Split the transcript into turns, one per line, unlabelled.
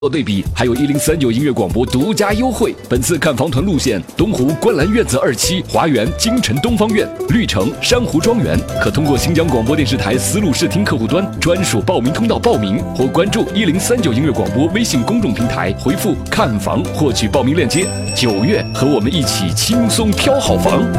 做对比，还有1039音乐广播独家优惠。本次看房团路线：东湖观澜院子2期、华园京城东方院、绿城珊瑚庄园，可通过新疆广播电视台丝路视听客户端专属报名通道报名，或关注1039音乐广播微信公众平台，回复看房获取报名链接。9月和我们一起轻松挑好房。